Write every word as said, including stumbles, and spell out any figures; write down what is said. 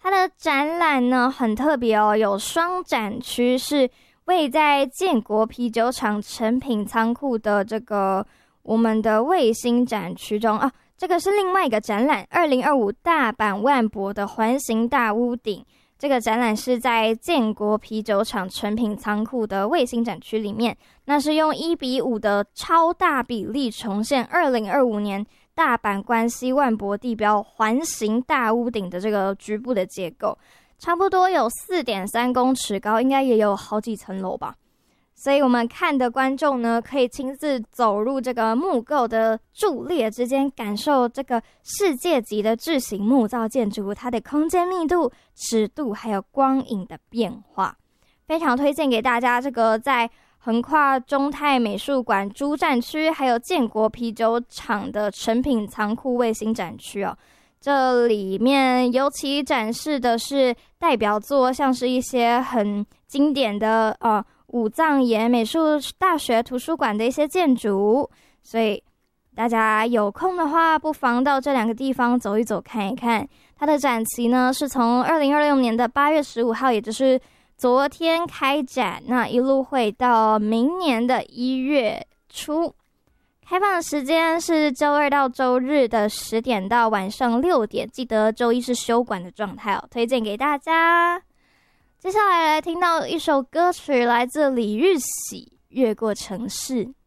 它的展览呢很特别哦，有双展区，是位在建国啤酒厂成品仓库的这个我们的卫星展区中啊。这个是另外一个展览，二零二五大阪万博的环形大屋顶。这个展览是在建国啤酒厂成品仓库的卫星展区里面，那是用一比五的超大比例重现二零二五年大阪关西万博地标环形大屋顶的这个局部的结构，差不多有 四点三公尺高，应该也有好几层楼吧。所以我们看的观众呢，可以亲自走入这个木构的柱列之间，感受这个世界级的巨型木造建筑物它的空间密度、尺度还有光影的变化。非常推荐给大家这个在横跨中泰美术馆主展区还有建国啤酒厂的成品仓库卫星展区哦。这里面尤其展示的是代表作，像是一些很经典的呃武藏野美术大学图书馆的一些建筑，所以大家有空的话不妨到这两个地方走一走看一看。它的展期呢是从二零二六年的八月十五号，也就是昨天开展，那一路会到明年的一月初。开放的时间是周二到周日的十点到晚上六点，记得周一是休馆的状态哦，推荐给大家。接下来来听到一首歌曲，来自李玉玺《越过城市》。